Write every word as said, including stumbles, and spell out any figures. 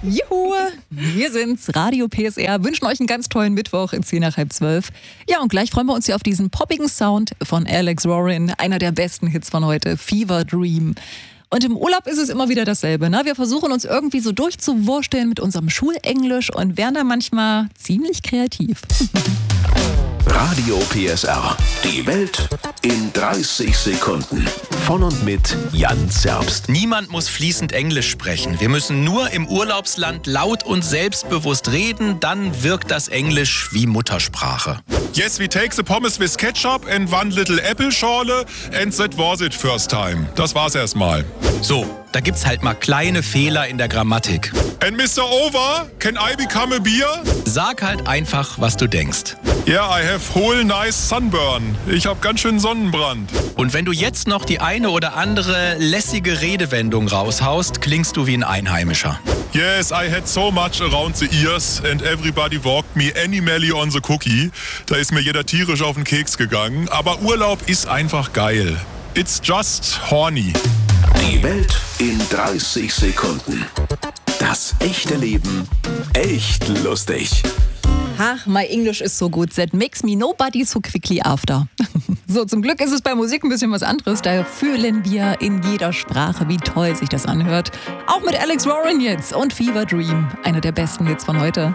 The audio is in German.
Juhu, wir sind's, Radio P S R, wünschen euch einen ganz tollen Mittwoch in zehn nach halb zwölf. Ja, und gleich freuen wir uns hier auf diesen poppigen Sound von Alex Warren, einer der besten Hits von heute, Fever Dream. Und im Urlaub ist es immer wieder dasselbe, ne? Wir versuchen uns irgendwie so durchzuwursteln mit unserem Schulenglisch und werden da manchmal ziemlich kreativ. Radio P S R. Die Welt in dreißig Sekunden. Von und mit Jan Zerbst. Niemand muss fließend Englisch sprechen. Wir müssen nur im Urlaubsland laut und selbstbewusst reden, dann wirkt das Englisch wie Muttersprache. Yes, we take the pommes with ketchup and one little apple schorle and that was it first time. Das war's erstmal. So, da gibt's halt mal kleine Fehler in der Grammatik. And Mister Over, can I become a beer? Sag halt einfach, was du denkst. Yeah, I have whole nice sunburn. Ich hab ganz schön Sonnenbrand. Und wenn du jetzt noch die eine oder andere lässige Redewendung raushaust, klingst du wie ein Einheimischer. Yes, I had so much around the ears and everybody walked me animally on the cookie. Da ist mir jeder tierisch auf den Keks gegangen. Aber Urlaub ist einfach geil. It's just horny. Die Welt in dreißig Sekunden. Das echte Leben echt lustig. Ach, my English is so good, that makes me nobody so quickly after. So, zum Glück ist es bei Musik ein bisschen was anderes. Da fühlen wir in jeder Sprache, wie toll sich das anhört. Auch mit Alex Warren jetzt und Fever Dream, einer der besten Hits von heute.